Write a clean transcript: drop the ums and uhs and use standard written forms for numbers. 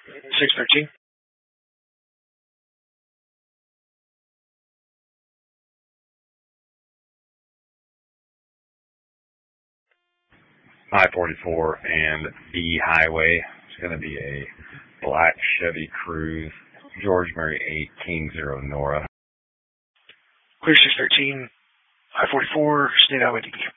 613. I-44 and B Highway. It's going to be a black Chevy Cruze, George Mary 8, King 0 Nora. Clear 613, I-44, State Highway DB.